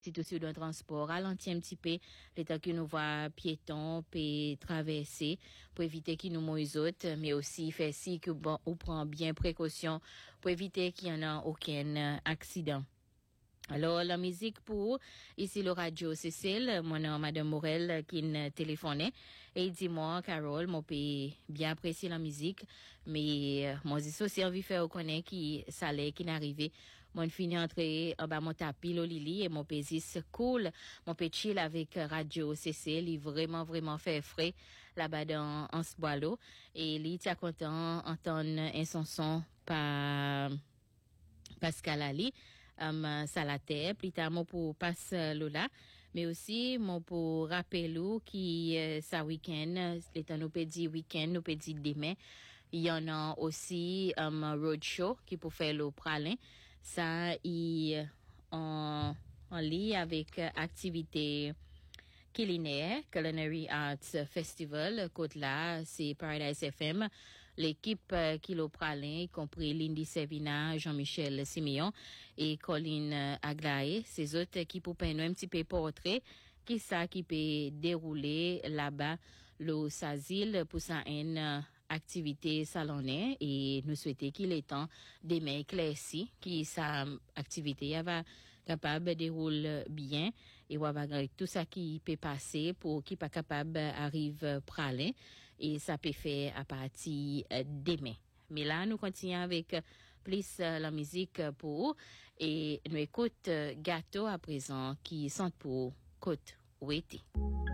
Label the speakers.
Speaker 1: C'est aussi dans le transport, ralentir un petit peu, le temps que nous voit piétons, puis traverser, pour éviter qu'ils nous mouillent autres, mais aussi faire si que bon, on prend bien précaution pour éviter qu'il y en a aucun accident. Alors, la musique pour, ici le radio Cécile, mon nom Madame Morel qui me téléphonait et il dit moi, Carole, mon pays bien apprécié la musique, mais moi j'ai aussi envie de faire reconnaître qui ça allait, qui n'arrivait. Mon fini entrer en bas mon tapis, le Lili, et mon pays c'est cool, mon pays chill avec radio Cécile, il vraiment fait frais là-bas dans en ce boileau et il était content entendre un son par Pascal Ali. Ça la terre, plus tard, mon pour passe Lola, mais aussi, mon pour rappeler qui, ça week-end, les temps nous peut dire week-end, nous peut dire demain, il y en a aussi, roadshow, qui pour faire le pralin, ça, il, en lit avec activité culinaire, Culinary Arts Festival, côte là, c'est Paradise FM, l'équipe qui l'a pralin, y compris Lindy Servina, Jean-Michel Siméon et Colline Aglaé, ces autres qui pour peindre un petit peu portrait, qui ça qui peut dérouler là-bas, le Sazil pour ça une activité salonée et nous souhaitons qu'il est temps demain éclairci, qui sa activité va capable de dérouler bien et on va tout ça qui peut passer pour qui pas capable arrive pralin et ça peut faire à partir demain. Mais là, nous continuons avec plus la musique pour et nous écoute Gâteau à présent qui sont pour Côte Ouété.